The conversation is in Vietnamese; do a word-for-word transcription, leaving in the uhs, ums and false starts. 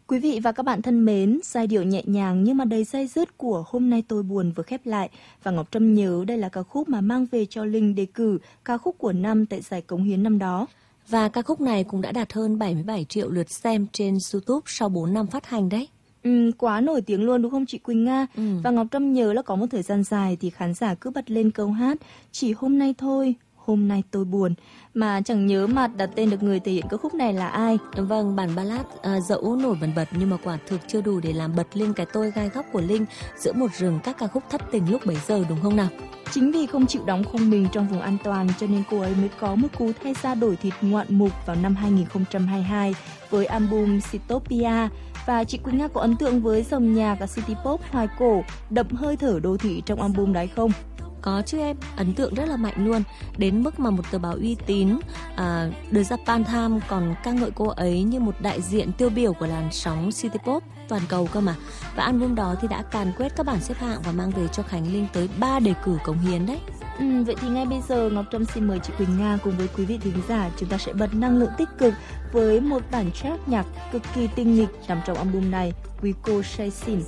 Quý vị và các bạn thân mến, giai điệu nhẹ nhàng nhưng mà đầy day dứt của Hôm nay tôi buồn vừa khép lại và Ngọc Trâm nhớ đây là ca khúc mà mang về cho Linh đề cử ca khúc của năm tại giải cống hiến năm đó. Và ca khúc này cũng đã đạt hơn bảy mươi bảy triệu lượt xem trên YouTube sau bốn năm phát hành đấy. Ừ, quá nổi tiếng luôn đúng không chị Quỳnh Nga? Ừ. Và Ngọc Trâm nhớ là có một thời gian dài thì khán giả cứ bật lên câu hát Chỉ hôm nay thôi, hôm nay tôi buồn, mà chẳng nhớ mặt đặt tên được người thể hiện ca khúc này là ai. Vâng, bản ballad à, dẫu nổi bật bật nhưng mà quả thực chưa đủ để làm bật lên cái tôi gai góc của Linh giữa một rừng các ca khúc thất tình lúc bấy giờ, đúng không nào? Chính vì không chịu đóng khung mình trong vùng an toàn cho nên cô ấy mới có một cú thay da đổi thịt ngoạn mục vào năm hai nghìn không trăm hai mươi hai với album Citytopia. Và chị Quỳnh Nga có ấn tượng với dòng nhạc city pop hoài cổ đậm hơi thở đô thị trong album đấy không? Có chứ em, ấn tượng rất là mạnh luôn. Đến mức mà một tờ báo uy tín à, The Japan Times còn ca ngợi cô ấy như một đại diện tiêu biểu của làn sóng city pop toàn cầu cơ mà. Và album đó thì đã càn quét các bảng xếp hạng và mang về cho Khánh Linh tới ba đề cử cống hiến đấy. Ừ, vậy thì ngay bây giờ Ngọc Trâm xin mời chị Quỳnh Nga cùng với quý vị thính giả chúng ta sẽ bật năng lượng tích cực với một bản track nhạc cực kỳ tinh nghịch nằm trong album này, Quý cô say xỉn